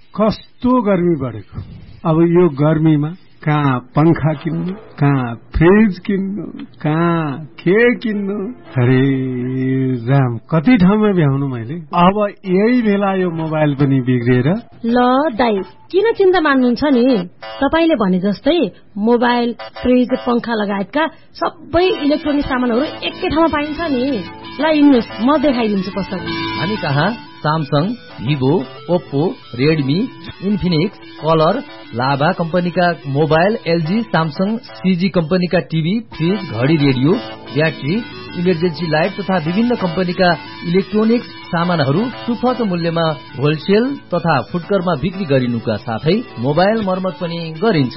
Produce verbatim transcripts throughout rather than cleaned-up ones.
कस्तो गर्मी बढेको। अब यो गर्मीमा कहाँ पंखा किन्नु, कहाँ फ्रिज किन्नु, कहाँ के किन्नु, अरे राम कति ठाउँमा भ्याउनु मैले। अब यही बेला यो मोबाइल पनि बिग्रिएर। ल दाइ किन चिन्ता मान्नुहुन्छ नि, तपाईले भने जस्तै मोबाइल, फ्रिज, पंखा लगायतका सबै इलेक्ट्रोनिक सामानहरू एकै ठाउँमा पाइन्छ नि। ल हिँड्नुस् म देखाइदिन्छु पसल। हामी कहाँ Samsung, Vivo, Oppo, Redmi, Infinix, colour, लाभा कम्पनीका मोबाइल, एलजी, सैमसंग, सीजी कम्पनीका टिभी, फ्रिज, घडी, रेडियो, ब्याट्री, इमर्जेन्सी लाइट तथा विभिन्न कम्पनीका इलेक्ट्रोनिक्स सामानहरू सुपथ मूल्यमा होलसेल तथा फुटकरमा बिक्री गरिनुका साथै मोबाइल मर्मत पनि गरिन्छ।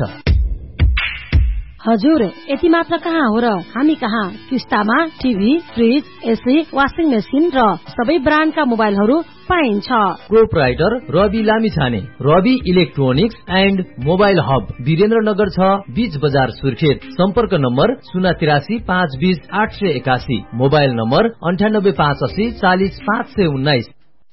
हजुर यति मात्र कहाँ हो र, हामी कहाँ किस्तामा TV, fridge, AC, washing machine र सबै ब्रान्डका मोबाइलहरू पाइन्छ। Proprietor Rabi Lamichhane, Rabi electronics and mobile hub, Birendranagar छ, बीच बजार सुर्खेत। सम्पर्क नम्बर शून्य तिरासी पाँच बीस आठ सय एकासी, मोबाइल नम्बर अन्ठानब्बे पाँच अस्सी चालिस पाँच सय उन्नाइस।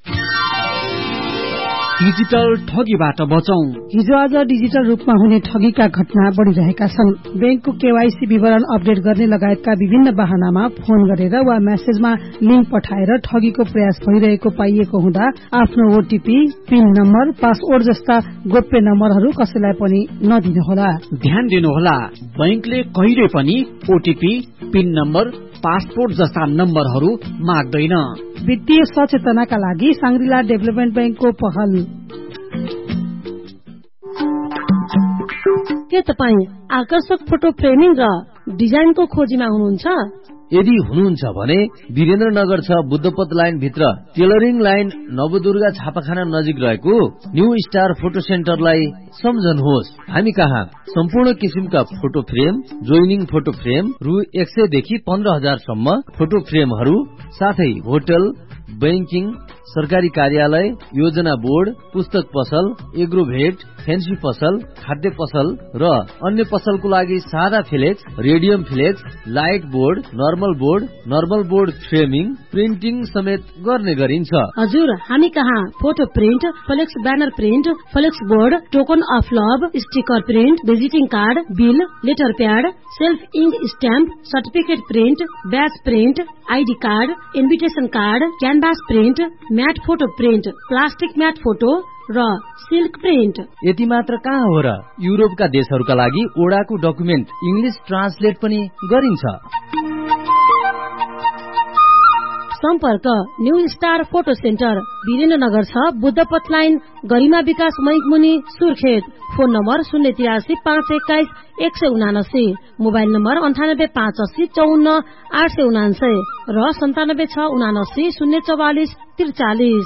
डिजिटल ठगीबाट बचौं। हिजो आज डिजिटल रूपमा हुने ठगीका घटना बढ़िरहेका छन्। बैंकको केवाईसी विवरण अपडेट गर्ने लगायतका विभिन्न बहानामा फोन गरेर वा मेसेजमा लिंक पठाएर ठगीको प्रयास भइरहेको पाइएको हुँदा आफ्नो ओटीपी, पिन नम्बर, पासवर्ड जस्ता गोप्य नम्बरहरू कसैलाई पनि नदिनुहोला। ध्यान दिनुहोला, बैंकले कहिले पनि ओटीपी, पिन नम्बर, पासपोर्ट जस्ता नम्बरहरू माग्दैन। वित्तीय सचेतनाका लागि सांग्रिला डेभलपमेन्ट बैंकको पहल। के तपाईँ आकर्षक फोटो फ्रेमिङ र डिजाइनको खोजीमा हुनुहुन्छ? यदि हुनुहुन्छ भने वीरेन्द्रनगर छ, बुद्धपथ लाइन भित्र टेलरिङ लाइन, नवदुर्गा छापाखाना नजिक रहेको न्यू स्टार फोटो सेन्टरलाई सम्झनुहोस्। हामी कहाँ सम्पूर्ण किसिमका photo frame, joining photo frame रु एक सय देखि पन्ध्र हजार सम्म फोटो फ्रेमहरू, साथै होटल, बैंकिङ, सरकारी कार्यालय, योजना बोर्ड, पुस्तक पसल, एग्रोभेट, फेन्सी पसल, खाद्य पसल र अन्य पसलको लागि सादा flex, radium flex, light board, normal board, normal board framing, printing समेत गर्ने गरिन्छ। हजुर हामी कहाँ photo print, flex banner print, flex board, token of love, sticker print, visiting card, bill, letter pad, self ink stamp, certificate print, ब्याज print, ID card, invitation card, canvas print, mat photo print, plastic mat photo र silk print. यति मात्र कहाँ हो र, युरोपका देशहरूका लागि ओडाको document English translate पनि गरिन्छ। सम्पर्क new star photo centre, Birendranagar छ, बुद्धपथ लाइन, गरिमा विकास मैकमुनि सुर्खेत। फोन नम्बर शून्य तिरासी पाँच एक्काइस एक सय उनासी, मोबाइल नम्बर अन्ठानब्बे पाँच अस्सी चौन्न आठ सय उनासय र सन्तानब्बे छ उनासी शून्य चौवालिस त्रिचालिस।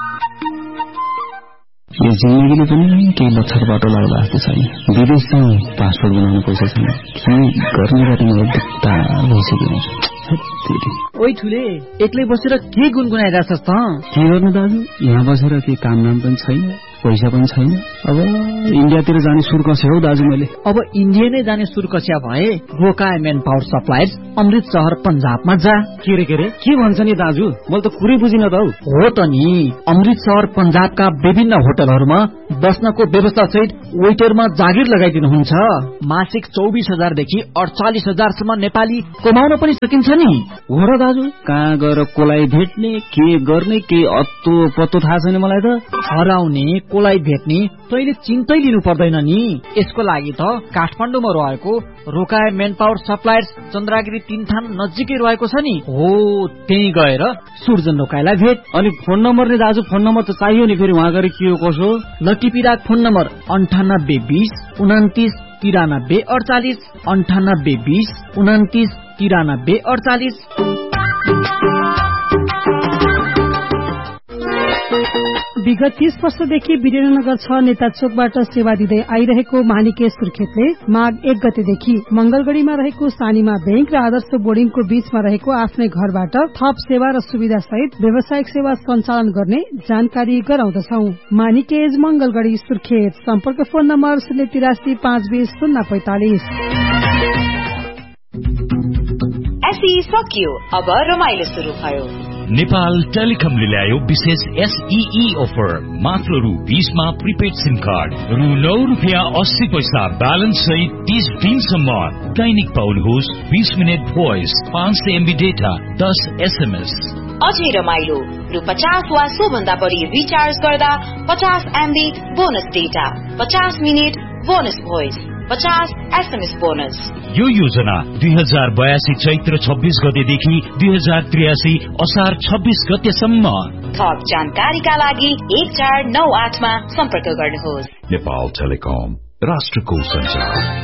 यो जिन्दगीले पनि केही लक्षर बाटो लाग्दा जस्तो छैन। विदेश चाहिँ पासपोर्ट बनाउनु पैसा छैन, के गर्ने बाटो मलाई दुख्ता भइसक्यो। ओइ ठुले, एक्लै बसेर के गुनगुनाइरहेको छस् त? के गर्नु दाजु, यहाँ बसेर के काम नाम पनि छैन, पैसा पनि छैन। अब इन्डियातिर जाने सुर कस्यो हौ दाजु मैले। अब इन्डिया नै जाने सुर कस्या भए रोका मेन पावर सप्लायर्स, अमृत शहर पंजाबमा जा। के रे के रे के भन्छ नि दाजु, मैले त कुरै बुझिन त हौ। हो त नि, अमृत शहर पंजाबका विभिन्न होटलहरूमा बस्नको व्यवस्था सहित वेटरमा जागिर लगाइदिनुहुन्छ। मासिक चौबिस हजार देखि अडचालिस हजार सम्म नेपाली कमाउन पनि सकिन्छ नि। हो र दाजु, कहाँ गएर कोलाई भेट्ने, के गर्ने, के अत्तो पत्तो थाहा छैन मलाई त। हराउने, कोलाई भेट्ने तैले चिन्तै लिनु पर्दैन नि। यसको लागि त काठमाडौँमा रहेको रोकाए मेन पावर सप्लायर्स चन्द्रागिरी तीनथान नजिकै रहेको छ नि। हो त्यही गएर सुर्जन रोकाएलाई भेट। अनि फोन नम्बर नि दाजु, फोन नम्बर त चाहियो नि, फेरि वहाँ गएर के हो कसो। लटिपिराक फोन नम्बर अन्ठानब्बे बीस उन्तिस तिरानब्बे अडचालिस, अन्ठानब्बे बीस उन्तिस तिरानब्बे अडचालिस। विगत तीस वर्षदेखि वीरेन्द्रनगर छ नेता चोकबाट सेवा दिँदै आइरहेको मानिके सुर्खेतले माघ एक गतेदेखि मंगलगढ़ीमा रहेको सानीमा बैंक र आदर्श बोर्डिङको बीचमा रहेको आफ्नै घरबाट थप सेवा र सुविधा सहित व्यावसायिक सेवा सञ्चालन गर्ने जानकारी गराउँदछौ। मानिकेज मंगलगढ़ी सुर्खेत, सम्पर्क फोन नम्बर शून्य तिरासी पाँच बीस शून्य पैंतालिस। एसई सकियो, अब रमाइलो सुरु भयो। नेपाल टेलिकमले ल्यायो विशेष एसईई अफर मात्र रु बीसमा प्रिपेड सिम कार्ड रु नौ रुपियाँ अस्सी पैसा ब्यालेन्स सहित तीस दिनसम्म दैनिक पाउनुहोस् बीस मिनट भोइस पाँच सय एमबी डेटा दस एसएमएस। अझै रमाइलो रु पचास वा सो भन्दा बढी रिचार्ज गर्दा पचास एमबी बोनस डेटा पचास मिनट बोनस भोइस पचास एसएमएस बोनस। यो योजना दुई हजार बयासी चैत्र छब्बीस गतेदेखि दुई हजार त्रियासी असार छब्बीस गतेसम्म। थप जानकारीका लागि एक चार नौ आठमा सम्पर्क गर्नुहोस्। नेपाल टेलिकम राष्ट्रको संचार।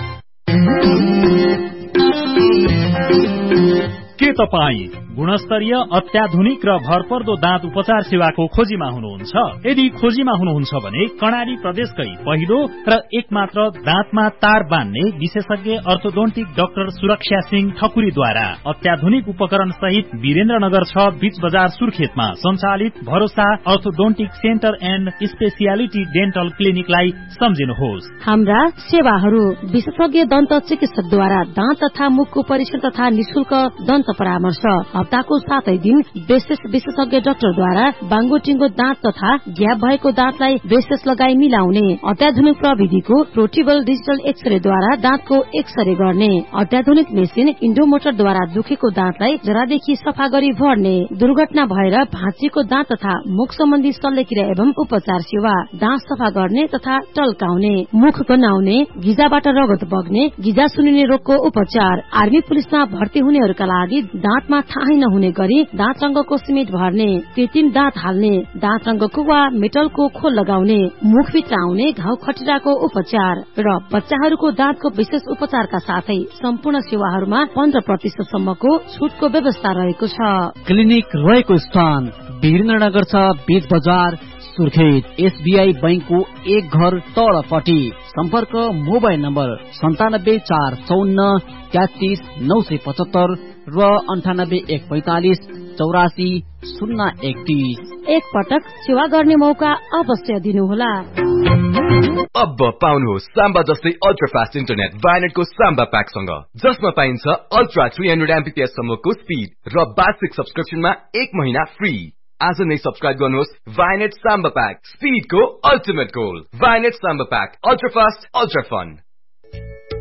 के तपाईँ गुणस्तरीय अत्याधुनिक र भरपर्दो दाँत उपचार सेवाको खोजीमा हुनुहुन्छ? यदि खोजीमा हुनुहुन्छ भने कर्णाली प्रदेशकै पहिलो र एकमात्र दाँतमा तार बान्ने विशेषज्ञ अर्थोडोन्टिक डाक्टर सुरक्षा सिंह ठकुरीद्वारा अत्याधुनिक उपकरण सहित वीरेन्द्रनगर छ बीच बजार सुर्खेतमा सञ्चालित भरोसा orthodontic centre and speciality dental क्लिनिकलाई सम्झिनुहोस्। हाम्रा सेवाहरू विशेषज्ञ दन्त चिकित्सकद्वारा दाँत तथा मुखको परीक्षण तथा निशुल्क दन्त परामर्श, हप्ताको सातै दिन ब्रेसेस विशेषज्ञ डाक्टरद्वारा बाङ्गोटिङ्गो दाँत तथा ग्याप भएको दाँतलाई ब्रेसेस लगाई मिलाउने, अत्याधुनिक प्रविधिको प्रोटिबल डिजिटल एक्सरेद्वारा दाँतको एक्सरे गर्ने, अत्याधुनिक मेसिन इन्डोमोटरद्वारा दुखेको दाँतलाई जरादेखि सफा गरी भर्ने, दुर्घटना भएर भाँचिएको दाँत तथा मुख सम्बन्धी शल्यक्रिया एवं उपचार सेवा, दाँत सफा गर्ने तथा टल्काउने, मुख गन्हाउने, गिजाबाट रगत बग्ने, गिजा सुनिने रोगको उपचार, आर्मी पुलिसमा भर्ती हुनेहरूका लागि दाँतमा थाहै नहुने गरी दाँत रंगको सिमेन्ट भर्ने, कृत्रिम दाँत हाल्ने, दाँत रंगको वा मेटलको खोल लगाउने, मुखभित्र आउने घाउ खटिराको उपचार र बच्चाहरूको दाँतको विशेष उपचारका साथै सम्पूर्ण सेवाहरूमा पन्ध्र प्रतिशत सम्मको छुटको व्यवस्था रहेको छ। क्लिनिक रहेको स्थान वीरेन्द्रनगर छ बीच बजार सुर्खेत। एसबीआई बैंकको एक घर तलपट्टि। सम्पर्क मोबाइल नम्बर सन्तानब्बे चार चौन्न तेत्तीस नौ सय पचहत्तर र अन्ठानब्बे एक पैंतालिस चौरासी शून्य एकतीस। एक पटक सेवा गर्ने मौका अवश्य दिनुहोला। अब पाउनुहोस् साम्बा जस्तै अल्ट्रा फास्ट इन्टरनेट भाइनेटको साम्बा प्याकसँग, जसमा पाइन्छ अल्ट्रा थ्री हन्ड्रेड एमबीपीएस सम्मको स्पिड र वार्षिक सब्सक्रिप्सनमा एक महिना फ्री। आज नै सब्सक्राइब गर्नुहोस् Vianet Samba pack, स्पिडको ultimate goal. Vianet Samba pack, ultra fast, ultra fun.